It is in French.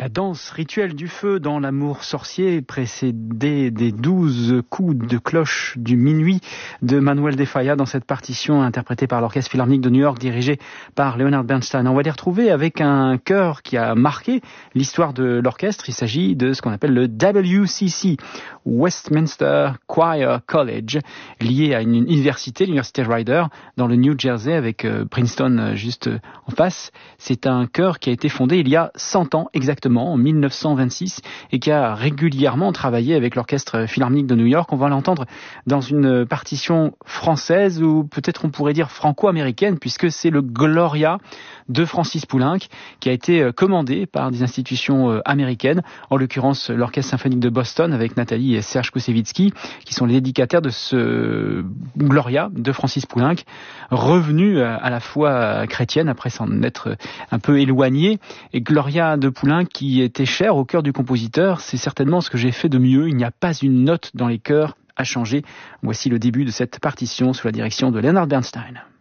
La danse rituelle du feu dans l'amour sorcier, précédée des 12 coups de cloche du minuit de Manuel de Falla dans cette partition interprétée par l'Orchestre Philharmonique de New York, dirigé par Leonard Bernstein. On va les retrouver avec un chœur qui a marqué l'histoire de l'orchestre. Il s'agit de ce qu'on appelle le WCC, Westminster Choir College, lié à une université, l'université Rider, dans le New Jersey, avec Princeton juste en face. C'est un chœur qui a été fondé il y a 100 ans exactement, en 1926, et qui a régulièrement travaillé avec l'Orchestre Philharmonique de New York. On va l'entendre dans une partition française, ou peut-être on pourrait dire franco-américaine, puisque c'est le Gloria de Francis Poulenc, qui a été commandé par des institutions américaines, en l'occurrence l'Orchestre Symphonique de Boston, avec Nathalie et Serge Koussevitzky, qui sont les dédicataires de ce Gloria de Francis Poulenc, revenu à la foi chrétienne après s'en être un peu éloigné. Et Gloria de Poulenc, qui était cher au cœur du compositeur, c'est certainement ce que j'ai fait de mieux. Il n'y a pas une note dans les chœurs à changer. Voici le début de cette partition sous la direction de Leonard Bernstein.